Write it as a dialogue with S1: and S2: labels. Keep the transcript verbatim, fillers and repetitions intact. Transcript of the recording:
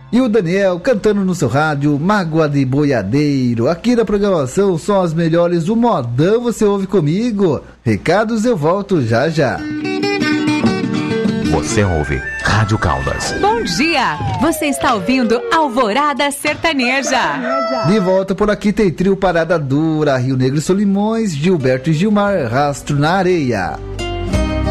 S1: E o Daniel cantando no seu rádio, Mágoa de Boiadeiro. Aqui na programação são as melhores, o modão você ouve comigo. Recados eu volto já já.
S2: Você ouve Rádio Caldas.
S3: Bom dia! Você está ouvindo Alvorada Sertaneja.
S1: De volta por aqui tem trio Parada Dura, Rio Negro e Solimões, Gilberto e Gilmar, Rastro na Areia.